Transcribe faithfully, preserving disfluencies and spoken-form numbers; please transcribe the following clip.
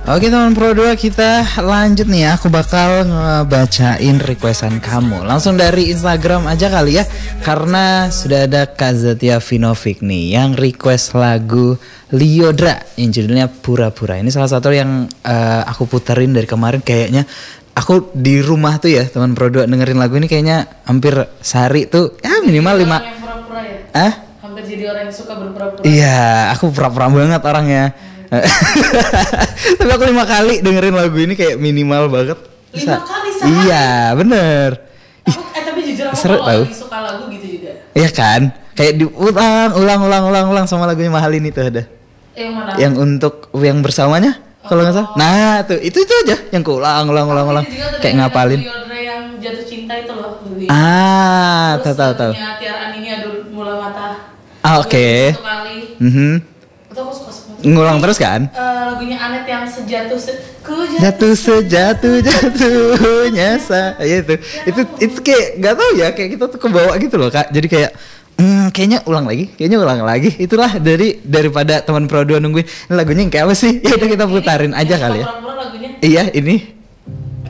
Oke teman Pro dua, kita lanjut nih ya. Aku bakal ngebacain requestan kamu langsung dari Instagram aja kali ya, karena sudah ada Kak Zatia Vinovic nih yang request lagu Lyodra yang judulnya Pura-Pura. Ini salah satu yang uh, aku puterin dari kemarin. Kayaknya aku di rumah tuh ya teman Pro dua dengerin lagu ini kayaknya hampir sehari tuh ya minimal lima. Yang pura-pura ya? Ah? Hampir jadi orang yang suka berpura-pura. Iya, aku pura-pura banget orangnya. Tapi aku lima kali dengerin lagu ini kayak minimal banget. Lima kali sehari? Iya bener. Aku, eh tapi jujur aku Seret kalau tau. lagi suka lagu gitu juga. Iya kan? Kayak diulang, ulang, ulang, ulang, ulang sama lagunya Mahal ini tuh ada. Yang mana? Yang untuk yang bersamanya kalau nggak salah. Nah tuh itu itu aja yang kuulang, ulang, ulang, ulang. Kayak ngapalin. Lyodra yang Jatuh Cinta itu loh. Lebih. Ah, tahu tahu tahu. Terus Tiara Anini Aduh Mula Mata. Ah oke. Okay. Satu kali. Mhm. Itu aku suka banget. Ngulang terus kan? Uh, lagunya Anet yang sejatuh se ku jatuh sejatuh jatuhnya sa ya itu itu itu kayak nggak tahu ya, kayak kita tuh kebawa gitu loh Kak, jadi kayak hmm, kayaknya ulang lagi kayaknya ulang lagi itulah dari daripada teman Pro dua nungguin ini lagunya yang kayak apa sih, ya udah kita putarin aja kali ya. Lagunya. Iya ini